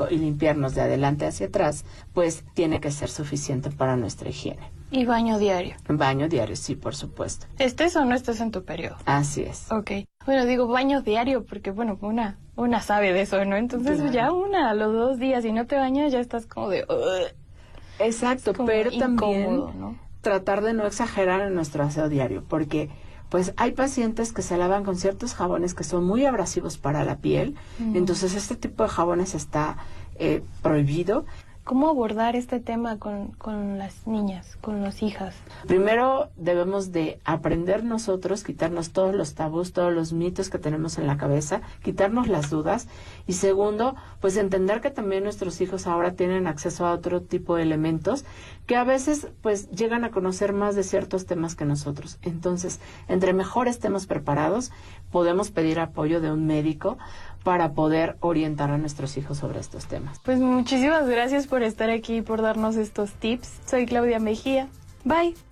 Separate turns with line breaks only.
higiénico y limpiarnos de adelante hacia atrás, pues tiene que ser suficiente para nuestra higiene.
¿Y baño diario?
Baño diario, sí, por supuesto.
¿Estés o no estés en tu periodo?
Así es.
Ok. Bueno, digo baño diario porque, bueno, una sabe de eso, ¿no? Entonces
Claro.
ya a los 2 días, si no te bañas, ya estás como de...
Exacto,
como
pero también
incómodo, ¿no?
tratar de no exagerar en nuestro aseo diario, porque pues hay pacientes que se lavan con ciertos jabones que son muy abrasivos para la piel, entonces este tipo de jabones está prohibido.
¿Cómo abordar este tema con las niñas, con las hijas?
Primero debemos de aprender nosotros, quitarnos todos los tabús, todos los mitos que tenemos en la cabeza, quitarnos las dudas. Y segundo, pues entender que también nuestros hijos ahora tienen acceso a otro tipo de elementos que a veces pues llegan a conocer más de ciertos temas que nosotros. Entonces, entre mejor estemos preparados, podemos pedir apoyo de un médico para poder orientar a nuestros hijos sobre estos temas.
Pues muchísimas gracias por estar aquí y por darnos estos tips. Soy Claudia Mejía. Bye.